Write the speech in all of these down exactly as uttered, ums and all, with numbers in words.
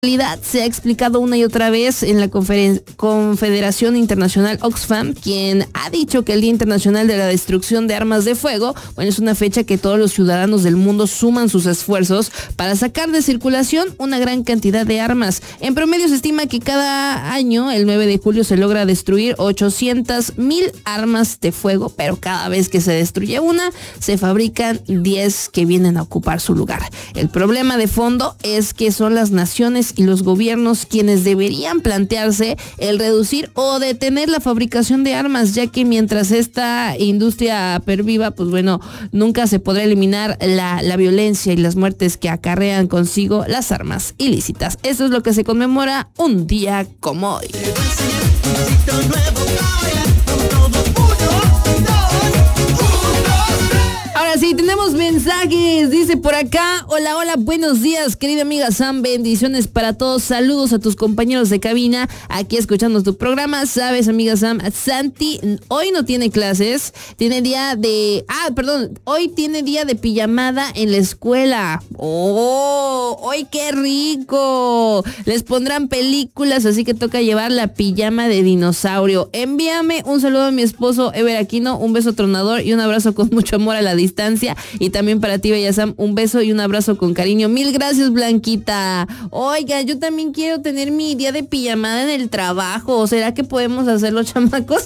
Se ha explicado una y otra vez en la conferen- Confederación Internacional Oxfam, quien ha dicho que el Día Internacional de la Destrucción de Armas de Fuego, bueno, es una fecha que todos los ciudadanos del mundo suman sus esfuerzos para sacar de circulación una gran cantidad de armas. En promedio se estima que cada año, el nueve de julio, se logra destruir ochocientas mil armas de fuego, pero cada vez que se destruye una, se fabrican diez que vienen a ocupar su lugar. El problema de fondo es que son las naciones y los gobiernos quienes deberían plantearse el reducir o detener la fabricación de armas, ya que mientras esta industria perviva, pues bueno, nunca se podrá eliminar la, la violencia y las muertes que acarrean consigo las armas ilícitas. Eso es lo que se conmemora un día como hoy. Ahora sí, tenemos mensajes, dice por acá: hola, hola, buenos días, querida amiga Sam, bendiciones para todos, saludos a tus compañeros de cabina, aquí escuchando tu programa. Sabes, amiga Sam, Santi hoy no tiene clases, tiene día de, ah, perdón, hoy tiene día de pijamada en la escuela. ¡Oh! ¡Hoy qué rico! Les pondrán películas, así que toca llevar la pijama de dinosaurio. Envíame un saludo a mi esposo Ever Aquino, un beso tronador y un abrazo con mucho amor a la distancia, y también para ti, Bella Sam, un beso y un abrazo con cariño. Mil gracias, Blanquita. Oiga, yo también quiero tener mi día de pijamada en el trabajo. ¿Será que podemos hacerlo, chamacos?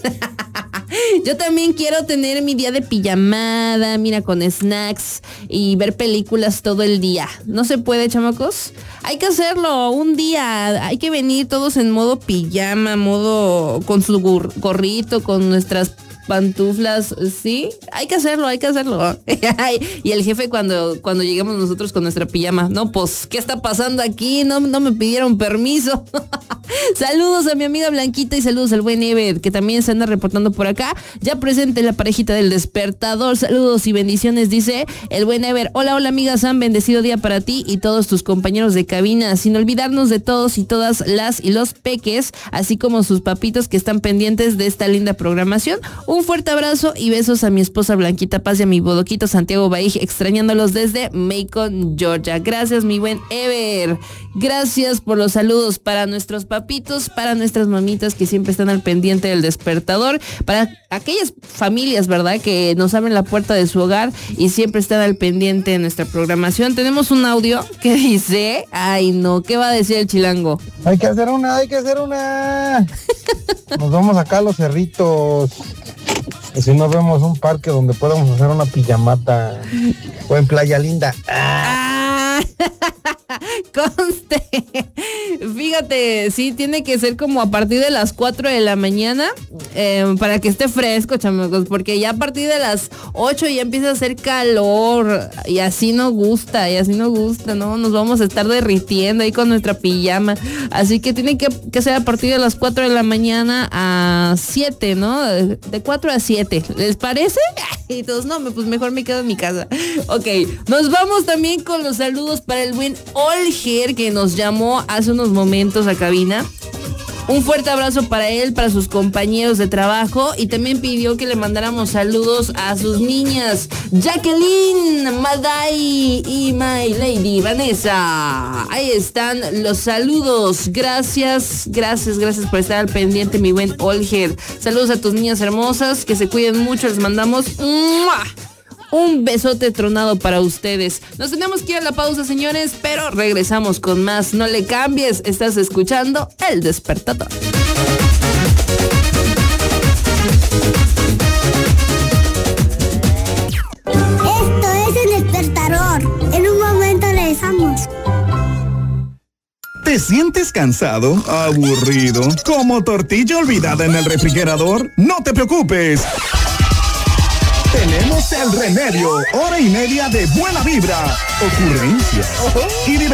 Yo también quiero tener mi día de pijamada, mira, con snacks y ver películas todo el día. ¿No se puede, chamacos? Hay que hacerlo un día. Hay que venir todos en modo pijama, modo con su gorrito, con nuestras pantuflas, sí, hay que hacerlo, hay que hacerlo. Y el jefe cuando, cuando lleguemos nosotros con nuestra pijama, no, pues, ¿qué está pasando aquí? No, no me pidieron permiso. Saludos a mi amiga Blanquita y saludos al buen Ever, que también se anda reportando por acá. Ya presente la parejita del despertador. Saludos y bendiciones, dice el buen Ever. Hola, hola, amiga Sam, bendecido día para ti y todos tus compañeros de cabina, sin olvidarnos de todos y todas las y los peques, así como sus papitos que están pendientes de esta linda programación. Un fuerte abrazo y besos a mi esposa Blanquita Paz y a mi bodoquito Santiago Baij, extrañándolos desde Macon, Georgia. Gracias, mi buen Ever. Gracias por los saludos para nuestros papitos, para nuestras mamitas que siempre están al pendiente del despertador, para aquellas familias, ¿verdad?, que nos abren la puerta de su hogar y siempre están al pendiente de nuestra programación. Tenemos un audio que dice, ay no, ¿qué va a decir el chilango? Hay que hacer una, hay que hacer una. Nos vamos acá a los cerritos. Y si no vemos un parque donde podamos hacer una pijamata. O en Playa Linda. Ah. Conste. Fíjate, sí, tiene que ser como a partir de las cuatro de la mañana, eh, para que esté fresco, chamacos, porque ya a partir de las ocho ya empieza a hacer calor y así no gusta, y así no gusta, ¿no? Nos vamos a estar derritiendo ahí con nuestra pijama. Así que tiene que, que ser a partir de las cuatro de la mañana a siete, ¿no? De, de cuatro a siete. ¿Les parece? Y todos, no, pues mejor me quedo en mi casa. Ok, nos vamos también con los saludos para el buen Olger, que nos llamó hace unos momentos a cabina. Un fuerte abrazo para él, para sus compañeros de trabajo, y también pidió que le mandáramos saludos a sus niñas Jacqueline, Maday y My Lady Vanessa. Ahí están los saludos. Gracias, gracias, gracias por estar al pendiente, mi buen Olger. Saludos a tus niñas hermosas, que se cuiden mucho, les mandamos ¡mua! Un besote tronado para ustedes. Nos tenemos que ir a la pausa, señores, pero regresamos con más. No le cambies, estás escuchando El Despertador. Esto es El Despertador. En un momento regresamos. ¿Te sientes cansado, aburrido, como tortilla olvidada en el refrigerador? No te preocupes. Tenemos el remedio, hora y media de buena vibra, ocurrencias y diversión.